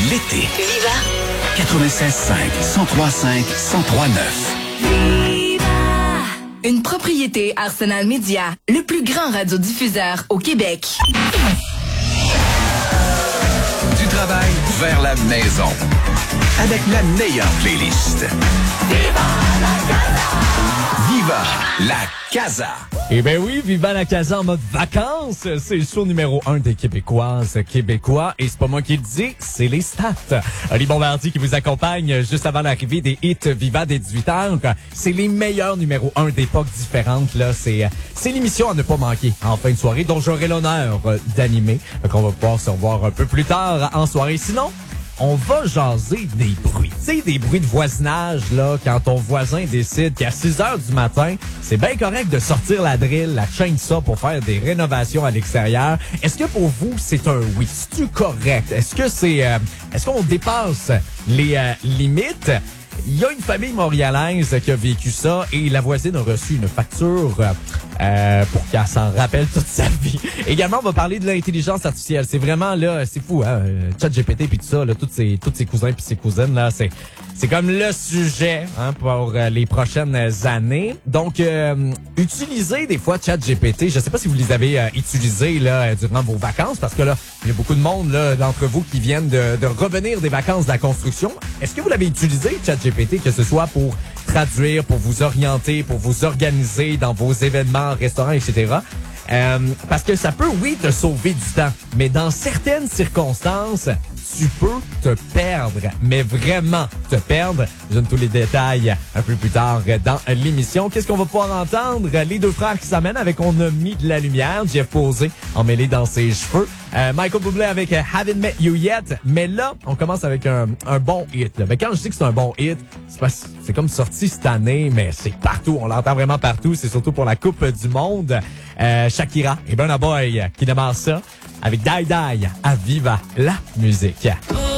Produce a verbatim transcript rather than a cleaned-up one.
l'été. Viva! quatre-vingt-seize cinq, cent trois cinq, cent trois neuf. Une propriété Arsenal Média, le plus grand radiodiffuseur au Québec. Du travail vers la maison. Avec la meilleure playlist. Viva la Casa! Viva la Casa! Eh bien oui, Viva la Casa en mode vacances, c'est le show numéro un des Québécoises, Québécois, et c'est pas moi qui le dis, c'est les stats. Oli Bombardier qui vous accompagne juste avant l'arrivée des hits Viva des dix-huit heures. C'est les meilleurs numéros un d'époques différentes, là. C'est, c'est l'émission à ne pas manquer en fin de soirée, dont j'aurai l'honneur d'animer, qu'on va pouvoir se revoir un peu plus tard en soirée. Sinon, on va jaser des bruits. Tu sais, des bruits de voisinage, là, quand ton voisin décide qu'à six heures du matin, c'est bien correct de sortir la drill, la chainsaw pour faire des rénovations à l'extérieur. Est-ce que pour vous, c'est un oui? C'est-tu correct? Est-ce que c'est, euh, est-ce qu'on dépasse les euh, limites? Il y a une famille montréalaise qui a vécu ça et la voisine a reçu une facture euh, pour qu'elle s'en rappelle toute sa vie. Également, on va parler de l'intelligence artificielle. C'est vraiment là, c'est fou, hein, ChatGPT puis tout ça, là, tous ses, tous ses cousins puis ses cousines là, c'est c'est comme le sujet hein, pour euh, les prochaines années. Donc, euh, utilisez des fois ChatGPT. Je sais pas si vous les avez euh, utilisés là durant vos vacances, parce que là, il y a beaucoup de monde là d'entre vous qui viennent de, de revenir des vacances de la construction. Est-ce que vous l'avez utilisé ChatGPT, que ce soit pour traduire, pour vous orienter, pour vous organiser dans vos événements, restaurants, et cetera. Euh, parce que ça peut, oui, te sauver du temps, mais dans certaines circonstances, tu peux te perdre, mais vraiment te perdre. Je donne tous les détails un peu plus tard dans l'émission. Qu'est-ce qu'on va pouvoir entendre? Les deux frères qui s'amènent avec On a mis de la lumière, Jeff Posé emmêlé dans ses cheveux. Euh, Michael Bublé avec Haven't Met You Yet. Mais là, on commence avec un, un bon hit. Là. Mais quand je dis que c'est un bon hit, c'est parce c'est comme sorti cette année, mais c'est partout. On l'entend vraiment partout. C'est surtout pour la Coupe du Monde. Euh, Shakira et Burna Boy qui démarrent ça avec Die Die à Viva la musique.